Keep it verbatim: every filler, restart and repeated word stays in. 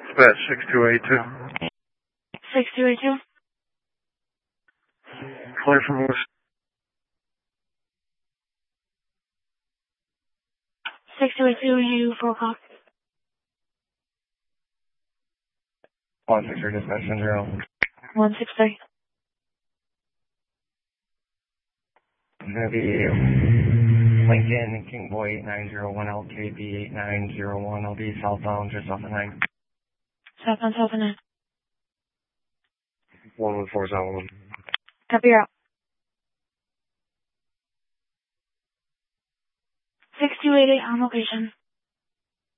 Dispatch six two eight two. six two eight two. Clear from West. six two eight two, you four o'clock. one six three dispatch zero. one six three. It's going to be Lincoln King Boy eight nine zero one L K B eight nine zero one. I'll be southbound just off the nine. Southbound, southbound nine. one one four seven. Copy, you're out. six two eight eight on location.